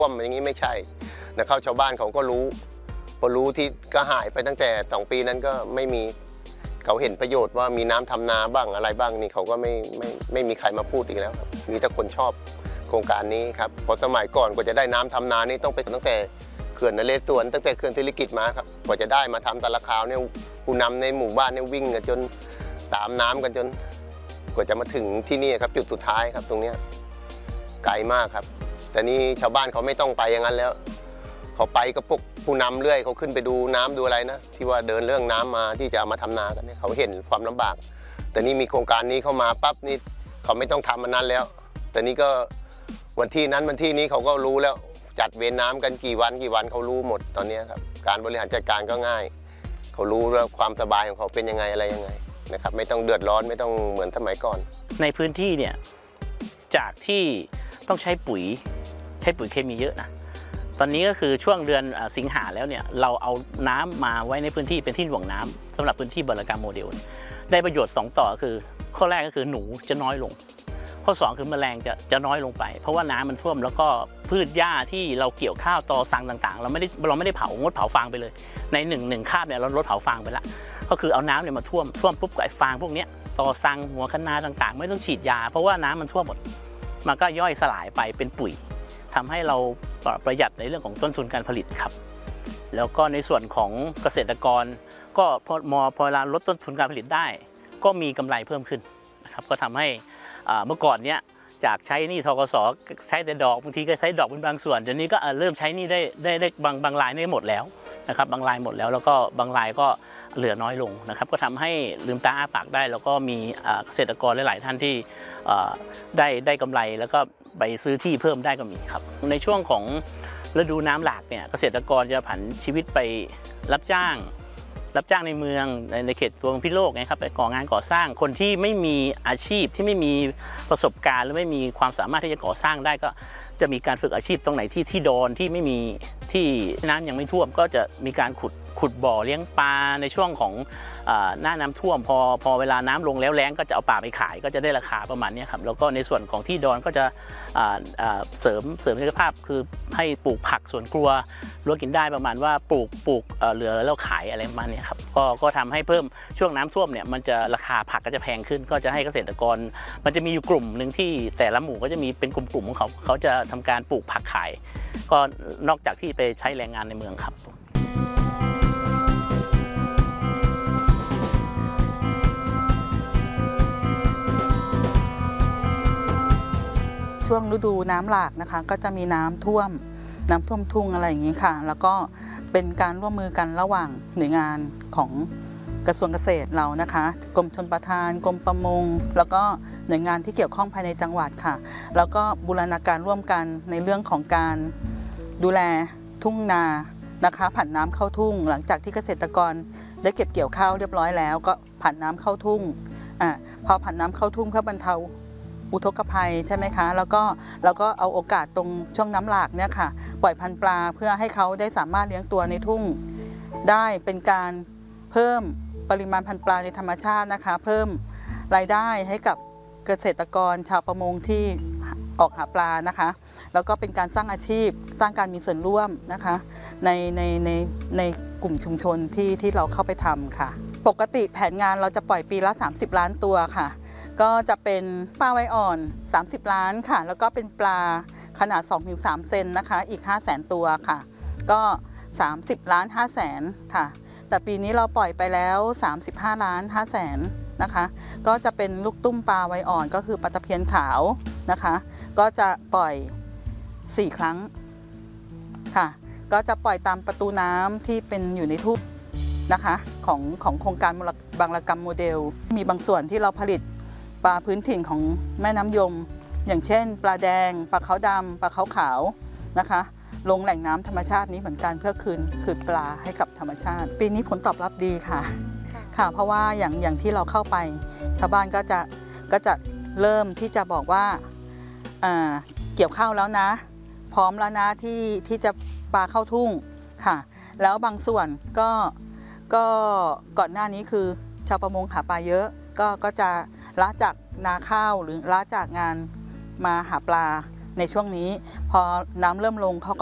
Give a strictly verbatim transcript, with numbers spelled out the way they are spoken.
ท่วมอย่างนี้ไม่ใช่นะครับชาวบ้านเขาก็รู้พอรู้ที่ก็หายไปตั้งแต่สองปีนั้นก็ไม่มีเขาเห็นประโยชน์ว่ามีน้ำทำนาบ้างอะไรบ้างนี่เขาก็ไม่ไม่ไม่มีใครมาพูดอีกแล้วครับมีแต่คนชอบโครงการนี้ครับเพราะสมัยก่อนกว่าจะได้น้ำทำนานี่ต้องไปตั้งแต่เขื่อนนเรศวรตั้งแต่เขื่อนศิริกิติ์มาครับกว่าจะได้มาทำแต่ละคราวเนี่ยผู้นำในหมู่บ้านเนี่ยวิ่งกันจนตามน้ำกันจนกว่าจะมาถึงที่นี่ครับจุดสุดท้ายครับตรงนี้ไกลมากครับแต่นี่ชาวบ้านเขาไม่ต้องไปอย่างนั้นแล้วเขาไปกับพวกผู้นำเรื่อยเขาขึ้นไปดูน้ำดูอะไรนะที่ว่าเดินเรื่องน้ำมาที่จะมาทำนากันเนี่ยเขาเห็นความลำบากแต่นี่มีโครงการนี้เข้ามาปั๊บนี่เขาไม่ต้องทำมันนั้นแล้วแต่นี่ก็วันที่นั้นวันที่นี้เขาก็รู้แล้วจัดเวรน้ำกันกี่วันกี่วันเขารู้หมดตอนนี้ครับการบริหารจัดการก็ง่ายเขารู้ว่าความสบายของเขาเป็นยังไงอะไรยังไงนะครับไม่ต้องเดือดร้อนไม่ต้องเหมือนสมัยก่อนในพื้นที่เนี่ยจากที่ต้องใช้ปุ๋ยใช้ปุ๋ยเคมีเยอะนะตอนนี้ก็คือช่วงเดือนสิงหาแล้วเนี่ยเราเอาน้ำมาไว้ในพื้นที่เป็นที่หน่วงน้ำสำหรับพื้นที่บรกรรมโมเดลได้ประโยชน์สองต่อคือข้อแรกก็คือหนูจะน้อยลงข้อสองคือแมลงจะจะน้อยลงไปเพราะว่าน้ำมันท่วมแล้วก็พืชหญ้าที่เราเกี่ยวข้าวตอสังต่างๆเราไม่ได้เราไม่ได้เผางดเผาฟางไปเลยในหนึ่งหนึ่งคาบเนี่ยเราลดเผาฟางไปละก็คือเอาน้ำเนี่ยมาท่วมท่วมปุ๊บไอ้ฟางพวกนี้ตอสังหัวคะน้าต่างๆไม่ต้องฉีดยาเพราะว่าน้ำมันท่วมหมดมันก็ย่อยสลายไปเป็นปุ๋ยทำให้เราประหยัดในเรื่องของต้นทุนการผลิตครับแล้วก็ในส่วนของเกษตรกรก็พอมอพอเวลาลดต้นทุนการผลิตได้ก็มีกำไรเพิ่มขึ้นนะครับก็ทำให้เมื่อก่อนเนี้ยจากใช้หนี้ธกส.ใช้แต่ดอกบางทีก็ใช้ดอกเป็นบางส่วนเดี๋ยวนี้ก็เริ่มใช้หนี้ได้ได้ได้บางบางรายนี่หมดแล้วนะครับบางรายหมดแล้วแล้วก็บางรายก็เหลือน้อยลงนะครับก็ทำให้ลืมตาอ้าปากได้แล้วก็มีเกษตรกรหลายๆท่านที่ได้ได้กำไรแล้วก็ไปซื้อที่เพิ่มได้ก็มีครับในช่วงของฤดูน้ำหลากเนี่ยเกษตรกรจะผันชีวิตไปรับจ้างรับจ้างในเมืองในเขตตัวพิษณุโลกนะครับไปก่องานก่อสร้างคนที่ไม่มีอาชีพที่ไม่มีประสบการณ์หรือไม่มีความสามารถที่จะก่อสร้างได้ก็จะมีการฝึกอาชีพตรงไหนที่ที่โดนที่ไม่มีที่น้ำยังไม่ท่วมก็จะมีการขุดขุดบ่อเลี้ยงปลาในช่วงของหน้าน้ำท่วมพอพอเวลาน้ำลงแล้วแล้งก็จะเอาปลาไปขายก็จะได้ราคาประมาณนี้ครับแล้วก็ในส่วนของที่ดอนก็จะเสริมเสริมศักยภาพคือให้ปลูกผักสวนครัวรั้วกินได้ประมาณว่าปลูกปลูกเหลือแล้วขายอะไรประมาณนี้ครับก็ก็ทำให้เพิ่มช่วงน้ำท่วมเนี่ยมันจะราคาผักก็จะแพงขึ้นก็จะให้เกษตรกรมันจะมีอยู่กลุ่มหนึ่งที่แต่ละหมู่ก็จะมีเป็นกลุ่มๆของเขาเขาจะทำการปลูกผักขายก็นอกจากที่ไปใช้แรงงานในเมืองครับช่วงฤดูน้ำหลากนะคะก็จะมีน้ำท่วมน้ำท่วมทุ่งอะไรอย่างนี้ค่ะแล้วก็เป็นการร่วมมือกันระหว่างหน่วยงานของกระทรวงเกษตรเรานะคะกรมชลประทานกรมประมงแล้วก็หน่วยงานที่เกี่ยวข้องภายในจังหวัดค่ะแล้วก็บูรณาการร่วมกันในเรื่องของการดูแลทุ่งนานะคะผันน้ำเข้าทุ่งหลังจากที่เกษตรกรได้เก็บเกี่ยวข้าวเรียบร้อยแล้วก็ผันน้ำเข้าทุ่งอ่าพอผันน้ำเข้าทุ่งเพื่อบรรเทาอุทกภัยใช่ไหมคะแล้วก็แล้วก็เอาโอกาสตรงช่วงน้ำหลากเนี่ยค่ะปล่อยพันธุ์ปลาเพื่อให้เขาได้สามารถเลี้ยงตัวในทุ่งได้เป็นการเพิ่มปริมาณพันธุ์ปลาในธรรมชาตินะคะเพิ่มรายได้ให้กับเกษตรกรชาวประมงที่ออกหาปลานะคะแล้วก็เป็นการสร้างอาชีพสร้างการมีส่วนร่วมนะคะในในในในกลุ่มชุมชนที่ที่เราเข้าไปทำค่ะปกติแผนงานเราจะปล่อยปีละสามสิบล้านตัวค่ะก็จะเป็นปลาไวอ่อนสามสิบล้านค่ะแล้วก็เป็นปลาขนาด สองถึงสาม เซนนะคะอีก ห้าแสน ตัวค่ะก็สามสิบล้านห้าแสนค่ะแต่ปีนี้เราปล่อยไปแล้วสามสิบห้าล้านห้าแสนนะคะก็จะเป็นลูกตุ้มปลาไวอ่อนก็คือปลาตะเพียนขาวนะคะก็จะปล่อยสี่ครั้งค่ะก็จะปล่อยตามประตูน้ำที่เป็นอยู่ในทุ่งนะคะของของโครงการบางระกรรมโมเดลมีบางส่วนที่เราผลิตปลาพื้นถิ่นของแม่น้ำยมอย่างเช่นปลาแดงปลาขาวดำปลาขาวขาวนะคะลงแหล่งน้ำธรรมชาตินี้เหมือนกันเพื่อคืนคืนปลาให้กับธรรมชาติปีนี้ผลตอบรับดีค่ะค่ะเพราะว่าอย่างอย่างที่เราเข้าไปชาวบ้านก็จะก็จะเริ่มที่จะบอกว่าเกี่ยวข้าวแล้วนะพร้อมแล้วนะที่ที่จะปลาเข้าทุ่งค่ะแล้วบางส่วนก็ก็ก่อนหน้านี้คือชาวประมงหาปลาเยอะก็ก็จะละจากนาข้าวหรือละจากงานมาหาปลาในช่วงนี้ พอน้ำเริ่มลงเขา